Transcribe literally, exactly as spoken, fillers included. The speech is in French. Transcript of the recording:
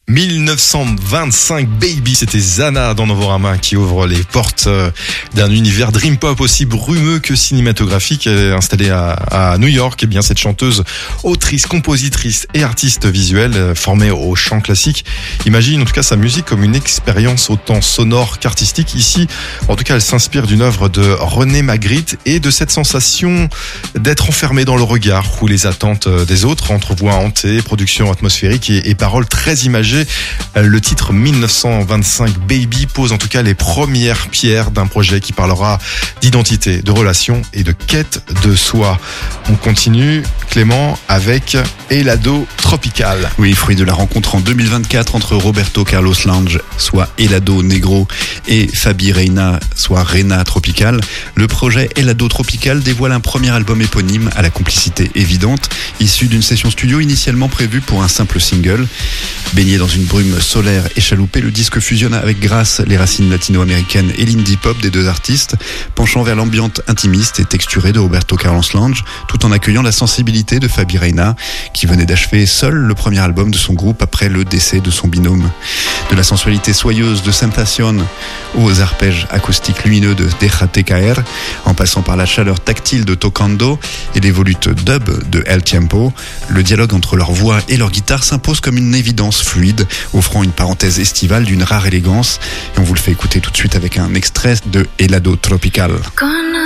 mille neuf cent vingt-cinq, Baby, c'était Zana dans Novorama qui ouvre les portes d'un univers dream pop aussi brumeux que cinématographique. Elle est installée à, à New York. Et bien cette chanteuse, autrice, compositrice et artiste visuelle formée au chant classique imagine en tout cas sa musique comme une expérience autant sonore qu'artistique. Ici, en tout cas, elle s'inspire d'une œuvre de René Magritte et de cette sensation d'être enfermé dans le regard ou les attentes des autres, entre voix hantée, production atmosphérique et, et paroles très imagées. Le titre mille neuf cent vingt-cinq Baby pose en tout cas les premières pierres d'un projet qui parlera d'identité, de relations et de quête de soi. On continue, Clément, avec Helado Tropical. Oui, fruit de la rencontre en deux mille vingt-quatre entre Roberto Carlos Lange, soit Helado Negro, et Fabi Reina, soit Reina Tropical. Le projet Helado Tropical dévoile un premier album éponyme à la complicité évidente, issu d'une session studio initialement prévue pour un simple single. Baigné dans une brume solaire échaloupée, le disque fusionne avec grâce les racines latino-américaines et l'indie pop des deux artistes, penchant vers l'ambiance intimiste et texturée de Roberto Carlos Lange, tout en accueillant la sensibilité de Fabi Reina, qui venait d'achever seul le premier album de son groupe après le décès de son binôme. De la sensualité soyeuse de Sensación aux arpèges acoustiques lumineux de Déjate Caer, en passant par la chaleur tactile de Tocando et les volutes dub de El Tiempo, le dialogue entre leur voix et leur guitare s'impose comme une évidence fluide, offrant une parenthèse estivale d'une rare élégance. Et on vous le fait écouter tout de suite avec un extrait de Helado Tropical.